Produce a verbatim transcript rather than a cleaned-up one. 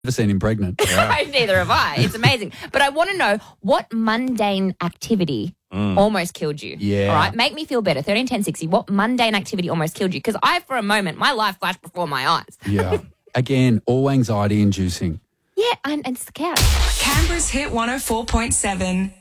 Never seen him pregnant. Neither have I. It's amazing. But I want to know what mundane activity mm. almost killed you. Yeah. All right. Make me feel better. thirteen ten sixty. What mundane activity almost killed you? Because I, for a moment, my life flashed before my eyes. Yeah. Again, all anxiety inducing. Yeah, and, and it's the couch. Canberra's Hit one oh four point seven.